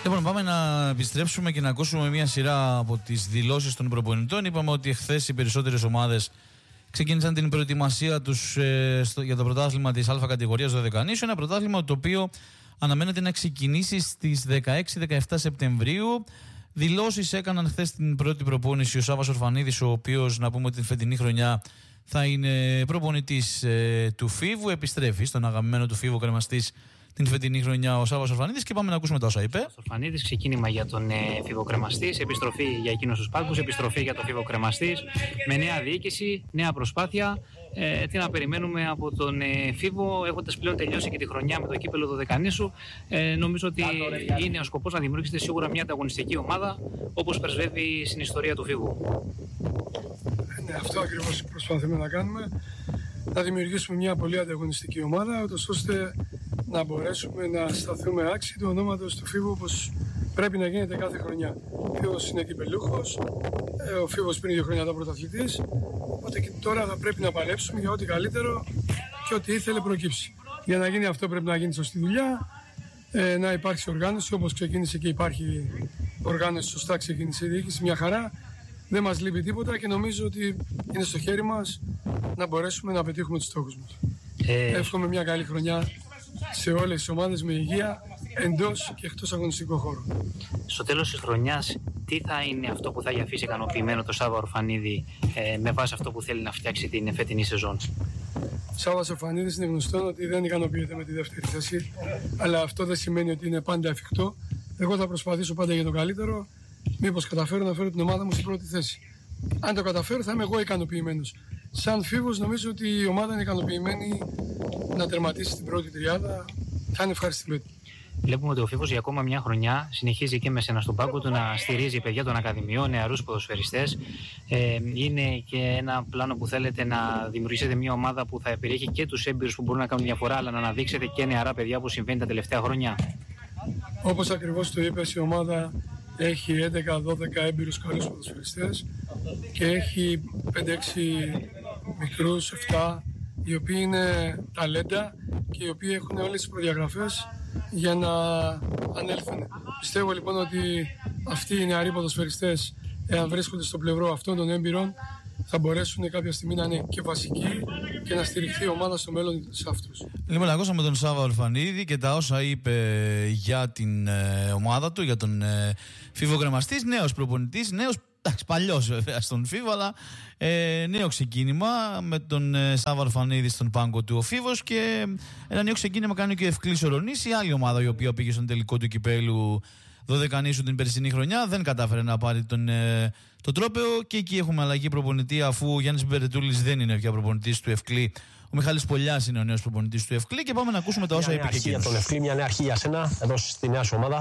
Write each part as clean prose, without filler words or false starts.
Λοιπόν, πάμε να επιστρέψουμε και να ακούσουμε μια σειρά από τις δηλώσεις των προπονητών. Είπαμε ότι εχθές οι περισσότερες ομάδες ξεκίνησαν την προετοιμασία τους για το πρωτάθλημα της Α κατηγορίας 12 νήσου. Ένα πρωτάθλημα το οποίο αναμένεται να ξεκινήσει στις 16-17 Σεπτεμβρίου. Δηλώσεις έκαναν χθες την πρώτη προπόνηση ο Σάββας Ορφανίδης, ο οποίος, να πούμε ότι την φετινή χρονιά θα είναι προπονητής του Φίβου. Επιστρέφει στον αγαπημένο του Φίβου κρεμαστής την φετινή χρονιά ο Σάββας Ορφανίδης και πάμε να ακούσουμε τα όσα είπε. Ορφανίδης, ξεκίνημα για τον Φίβο κρεμαστής, επιστροφή για εκείνους τους πάγκους, επιστροφή για τον Φίβο κρεμαστής, με νέα διοίκηση, νέα προσπάθεια. Τι να περιμένουμε από τον Φίβο, έχοντας πλέον τελειώσει και τη χρονιά με το κύπελο Δωδεκανήσου. Νομίζω ότι είναι ο σκοπός να δημιουργήσετε σίγουρα μια ανταγωνιστική ομάδα, όπως πρεσβεύει στην ιστορία του Φίβου. Ναι, αυτό ακριβώς προσπαθούμε να κάνουμε. Να δημιουργήσουμε μια πολύ ανταγωνιστική ομάδα, ώστε να μπορέσουμε να σταθούμε άξιοι του ονόματος του Φίβου, όπως πρέπει να γίνεται κάθε χρονιά. Ο Φίβος είναι κυπελούχος, ο Φίβος πριν 2 χρόνια ήταν πρωταθλητής, οπότε και τώρα θα πρέπει να παλέψουμε για ό,τι καλύτερο και ό,τι ήθελε προκύψει. Για να γίνει αυτό πρέπει να γίνει σωστή δουλειά, να υπάρξει οργάνωση, όπως ξεκίνησε και υπάρχει οργάνωση, σωστά ξεκίνησε η διοίκηση, μια χαρά. Δεν μας λείπει τίποτα και νομίζω ότι είναι στο χέρι μας να μπορέσουμε να πετύχουμε τους στόχους μας. Εύχομαι μια καλή χρονιά σε όλες τις ομάδες με υγεία εντός και εκτός αγωνιστικού χώρου. Στο τέλος της χρονιάς, τι θα είναι αυτό που θα έχει αφήσει ικανοποιημένο το Σάββα Ορφανίδη με βάση αυτό που θέλει να φτιάξει την φετινή σεζόν? Ο Σάββας Ορφανίδης είναι γνωστό ότι δεν ικανοποιείται με τη δεύτερη θέση, αλλά αυτό δεν σημαίνει ότι είναι πάντα εφικτό. Εγώ θα προσπαθήσω πάντα για το καλύτερο. Μήπως καταφέρω να φέρω την ομάδα μου στην πρώτη θέση. Αν το καταφέρω, θα είμαι εγώ ικανοποιημένος. Σαν Φίβος, νομίζω ότι η ομάδα είναι ικανοποιημένη να τερματίσει την πρώτη τριάδα. Θα είναι ευχαριστημένη. Βλέπουμε ότι ο Φίβος για ακόμα μια χρονιά συνεχίζει και με σένα στον πάγκο του να στηρίζει παιδιά των ακαδημιών, νεαρούς ποδοσφαιριστές. Είναι και ένα πλάνο που θέλετε να δημιουργήσετε μια ομάδα που θα περιέχει και τους έμπειρους που μπορούν να κάνουν διαφορά, αλλά να αναδείξετε και νεαρά παιδιά που συμβαίνει τα τελευταία χρόνια. Όπως ακριβώς το είπες, η ομάδα έχει 11-12 έμπειρους καλούς ποδοσφαιριστές και έχει 5-6 μικρούς, 7, οι οποίοι είναι ταλέντα και οι οποίοι έχουν όλες τις προδιαγραφές για να ανέλθουν. Πιστεύω λοιπόν ότι αυτοί οι νεαροί ποδοσφαιριστές, εάν βρίσκονται στο πλευρό αυτών των έμπειρων, θα μπορέσουν κάποια στιγμή να είναι και βασικοί και να στηριχθεί η ομάδα στο μέλλον σε αυτούς. Λοιπόν, ακούσαμε τον Σάββα Ορφανίδη και τα όσα είπε για την ομάδα του, για τον Φίβο κρεμαστής. Νέος προπονητής, παλιός βέβαια στον Φίβο, αλλά νέο ξεκίνημα με τον Σάββα Ορφανίδη στον πάγκο του ο Φίβος, και ένα νέο ξεκίνημα κάνει και ο Ευκλής Ορονής, η άλλη ομάδα η οποία πήγε στον τελικό του κυπέλου Δωδεκανήσου την περσινή χρονιά, δεν κατάφερε να πάρει τον τρόπαιο, και εκεί έχουμε αλλαγή προπονητή, αφού ο Γιάννης Μπερετούλης δεν είναι πια προπονητής του Ευκλή. Ο Μιχάλης Πολιάς είναι ο νέος προπονητής του Ευκλή, και πάμε να ακούσουμε τα όσα είπε και εκείνος. Για τον Ευκλή, μια νέα αρχή για σένα εδώ στη νέα σου ομάδα.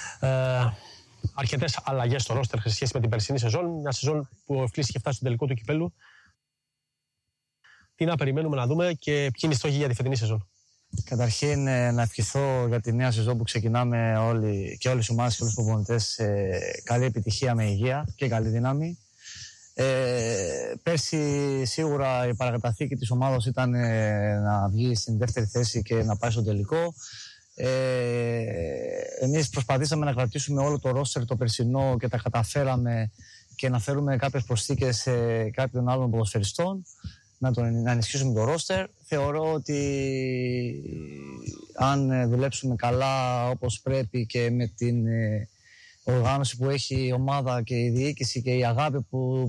Αρκετές αλλαγές στο ρόστερ σε σχέση με την περσινή σεζόν. Μια σεζόν που ο Ευκλής είχε φτάσει στο τελικό του κυπέλου. Τι να περιμένουμε να δούμε και ποιοι είναι οι στόχοι για τη φετινή σεζόν? Καταρχήν, να ευχηθώ για τη νέα σεζόν που ξεκινάμε όλοι και όλες οι ομάδες και όλους τους προπονητές καλή επιτυχία με υγεία και καλή δύναμη. Πέρσι σίγουρα η παρακαταθήκη της ομάδας ήταν να βγει στην δεύτερη θέση και να πάει στο τελικό. Εμείς προσπαθήσαμε να κρατήσουμε όλο το ρόστερ το περσινό και τα καταφέραμε, και να φέρουμε κάποιες προσθήκες σε κάποιων άλλων ποδοσφαιριστών, να ενισχύσουμε το ρόστερ. Θεωρώ ότι αν δουλέψουμε καλά όπως πρέπει και με την οργάνωση που έχει η ομάδα και η διοίκηση και η αγάπη που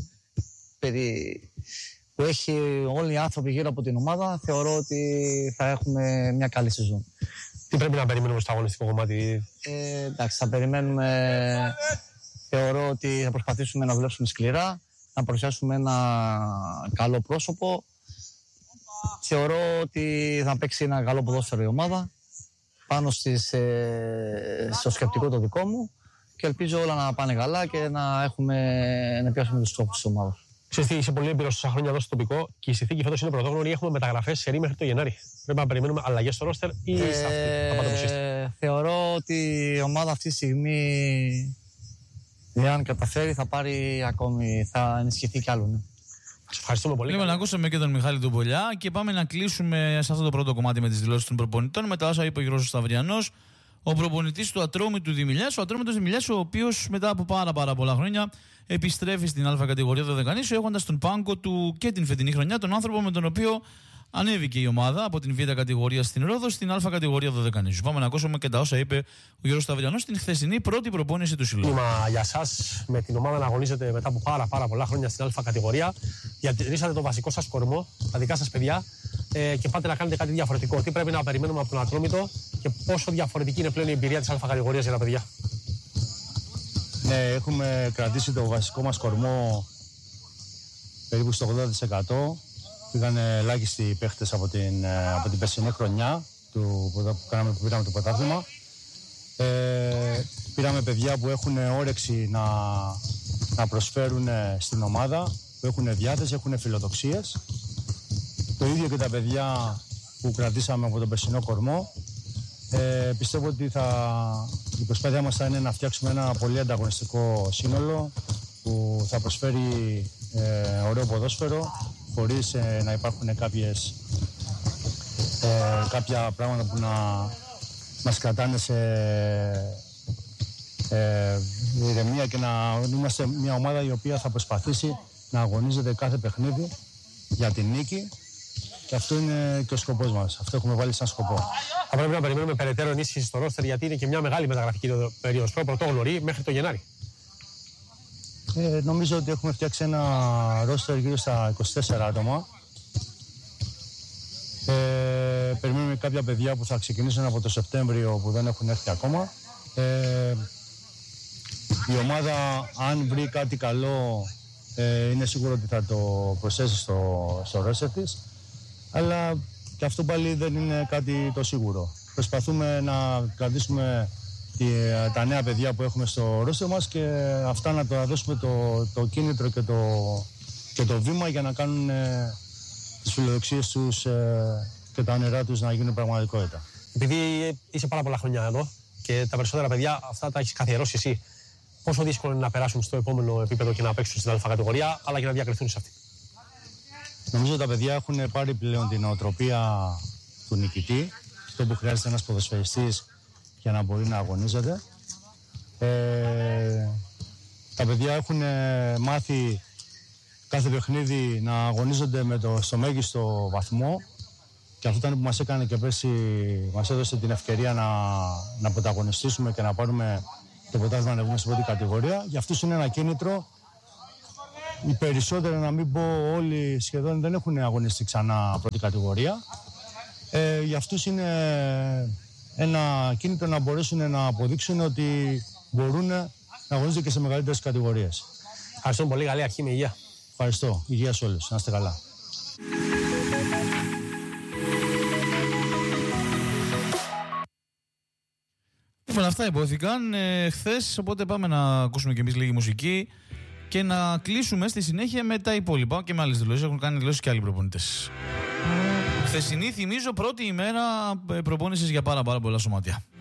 έχει όλοι οι άνθρωποι γύρω από την ομάδα, θεωρώ ότι θα έχουμε μια καλή σεζόν. Τι πρέπει να περιμένουμε στο αγωνιστικό κομμάτι? Εντάξει, θα περιμένουμε. Θεωρώ ότι θα προσπαθήσουμε να δουλέψουμε σκληρά, να παρουσιάσουμε ένα καλό πρόσωπο. Θεωρώ ότι θα παίξει ένα καλό ποδόσφαιρο η ομάδα πάνω στο σκεπτικό το δικό μου, και ελπίζω όλα να πάνε καλά και να πιάσουμε τους στόχους της ομάδας. Ξέρεις τι, είσαι πολύ έμπειρος τόσα χρόνια εδώ στο τοπικό και η συνθήκη φέτος είναι πρωτόγνωρη. Έχουμε μεταγραφές σε μέχρι το Γενάρη. Πρέπει να περιμένουμε αλλαγές στο ρόστερ ή θα πάτε σύστημα? Θεωρώ ότι η ομάδα αυτή τη στιγμή, εάν καταφέρει, θα πάρει ακόμη, θα ενισχυθεί κι άλλο. Ναι. Σας ευχαριστούμε πολύ. Λοιπόν, ακούσαμε και τον Μιχάλη τον Πολιά και πάμε να κλείσουμε σε αυτό το πρώτο κομμάτι με τις δηλώσεις των προπονητών. Με τα όσα είπε ο Γιώργος Σταυριανός, ο προπονητής του Ατρόμητου Δημηλιάς. Ο Ατρόμητος Δημηλιάς, ο οποίος μετά από πάρα πολλά χρόνια επιστρέφει στην Α κατηγορία Δωδεκανήσου, έχοντας στον πάγκο του και την φετινή χρονιά τον άνθρωπο με τον οποίο ανέβηκε η ομάδα από την Β κατηγορία στην Ρόδο στην Α κατηγορία Δωδεκανήσου. Πάμε να ακούσουμε και τα όσα είπε ο Γιώργος Σταυριανός στην χθεσινή πρώτη προπόνηση του συλλόγου. Για εσάς, με την ομάδα να αγωνίζετε μετά από πάρα πολλά χρόνια στην Α κατηγορία, διατηρήσατε το βασικό σας κορμό, τα δικά σας παιδιά, και πάτε να κάνετε κάτι διαφορετικό. Τι πρέπει να περιμένουμε από τον Ατρόμητο και πόσο διαφορετική είναι πλέον η εμπειρία της Α κατηγορίας για τα παιδιά? Ναι, έχουμε κρατήσει το βασικό μας κορμό περίπου στο 80%. Πήγαν ελάχιστοι παίχτες από την περσινή χρονιά που πήραμε το πρωτάθλημα. Πήραμε παιδιά που έχουν όρεξη να προσφέρουν στην ομάδα, που έχουν διάθεση, έχουν φιλοδοξίες. Το ίδιο και τα παιδιά που κρατήσαμε από τον περσινό κορμό. Πιστεύω ότι η προσπάθειά μας θα είναι να φτιάξουμε ένα πολύ ανταγωνιστικό σύνολο που θα προσφέρει ωραίο ποδόσφαιρο, χωρίς να υπάρχουν κάποια πράγματα που να μας κρατάνε σε ηρεμία και να είμαστε μια ομάδα η οποία θα προσπαθήσει να αγωνίζεται κάθε παιχνίδι για την νίκη, και αυτό είναι και ο σκοπός μας. Αυτό έχουμε βάλει σαν σκοπό. Θα πρέπει να περιμένουμε περαιτέρω ενίσχυση στο ρόστερ, γιατί είναι και μια μεγάλη μεταγραφική περίοδος. Πρωτόγνωρη μέχρι το Γενάρη. Νομίζω ότι έχουμε φτιάξει ένα ρόστερ γύρω στα 24 άτομα. Περιμένουμε κάποια παιδιά που θα ξεκινήσουν από το Σεπτέμβριο που δεν έχουν έρθει ακόμα. Η ομάδα, αν βρει κάτι καλό, είναι σίγουρο ότι θα το προσθέσει στο ρόστερ της. Αλλά και αυτό πάλι δεν είναι κάτι το σίγουρο. Προσπαθούμε να κρατήσουμε τα νέα παιδιά που έχουμε στο ρόστερ μας και αυτά να το δώσουμε το κίνητρο και το βήμα για να κάνουν τις φιλοδοξίες τους και τα όνειρά τους να γίνουν πραγματικότητα. Επειδή είσαι πάρα πολλά χρόνια εδώ και τα περισσότερα παιδιά αυτά τα έχεις καθιερώσει εσύ, πόσο δύσκολο είναι να περάσουν στο επόμενο επίπεδο και να παίξουν στην Α κατηγορία, αλλά και να διακριθούν σε αυτή? Νομίζω ότι τα παιδιά έχουν πάρει πλέον την νοοτροπία του νικητή, αυτό που χρειάζεται ένας ποδοσφαιριστής για να μπορεί να αγωνίζεται. Τα παιδιά έχουν μάθει κάθε παιχνίδι να αγωνίζονται στο μέγιστο βαθμό, και αυτό ήταν που μας έκανε και πέρσι, μας έδωσε την ευκαιρία να πρωταγωνιστήσουμε και να πάρουμε το πρωτάθλημα να βγούμε στην πρώτη κατηγορία. Για αυτούς είναι ένα κίνητρο. Οι περισσότεροι, να μην πω όλοι, σχεδόν δεν έχουν αγωνιστεί ξανά πρώτη κατηγορία. Για αυτούς είναι ένα κίνητρο να μπορέσουν να αποδείξουν ότι μπορούν να αγωνίζονται και σε μεγαλύτερες κατηγορίες. Ευχαριστώ πολύ, καλή αρχή, με υγεία. Ευχαριστώ, υγεία σε όλους, να είστε καλά. Λοιπόν, αυτά υπόθηκαν χθες, οπότε πάμε να ακούσουμε κι εμείς λίγη μουσική και να κλείσουμε στη συνέχεια με τα υπόλοιπα και με άλλες δηλώσεις. Έχουν κάνει δηλώσεις και άλλοι προπονητές. Χθεσινή, θυμίζω, πρώτη ημέρα προπόνησης για πάρα πολλά σωματεία.